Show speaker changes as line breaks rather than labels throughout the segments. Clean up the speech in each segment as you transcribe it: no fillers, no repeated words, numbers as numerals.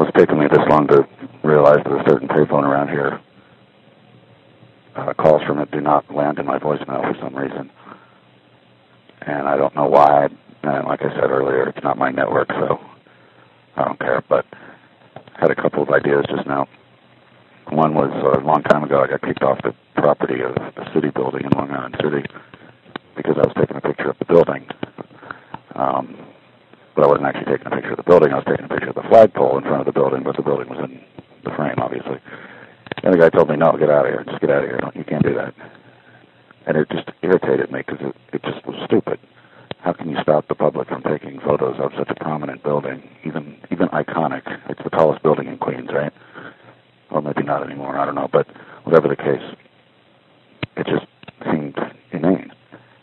it's taken me this long to realize that a certain payphone around here, calls from it do not land in my voicemail for some reason. And I don't know why. And like I said earlier, it's not my network, so I don't care. But I had a couple of ideas just now. One was a long time ago, I got kicked off the property of a city building in Long Island City because I was taking a picture of the building. But I wasn't actually taking a picture of the building. I was taking a picture of the flagpole in front of the building, but the building was in the frame, obviously. And the guy told me, no, get out of here. Just get out of here. You can't do that. And it just irritated me because it just was stupid. How can you stop the public from taking photos of such a prominent building, even iconic? It's the tallest building in Queens, right? Or maybe not anymore, I don't know. But whatever the case, it just seemed inane.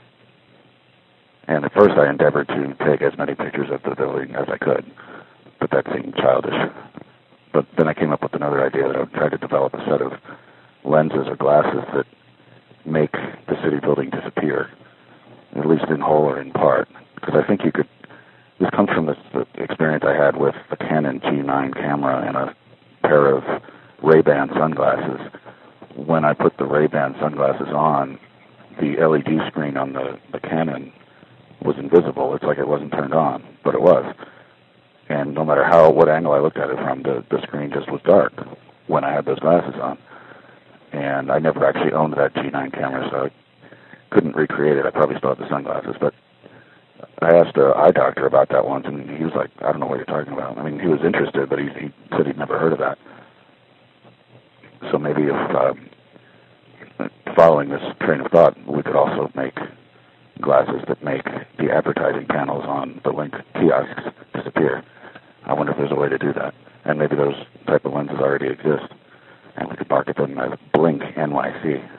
And at first I endeavored to take as many pictures of the building as I could, but that seemed childish. But then I came up with another idea that I would try to develop a set of lenses or glasses that make the city building disappear, at least in whole or in part. Because I think you could, this comes from the experience I had with the Canon G9 camera and a pair of Ray-Ban sunglasses. When I put the Ray-Ban sunglasses on, the LED screen on the Canon was invisible. It's like it wasn't turned on, but it was. And no matter what angle I looked at it from, the screen just was dark when I had those glasses on. And I never actually owned that G9 camera, so I couldn't recreate it. I probably still have the sunglasses, but I asked an eye doctor about that once, and he was like, I don't know what you're talking about. I mean, he was interested, but he said he'd never heard of that. So maybe if, following this train of thought, we could also make glasses that make the advertising panels on the Link kiosks disappear. I wonder if there's a way to do that. And maybe those type of lenses already exist, and we could market them as Blink NYC.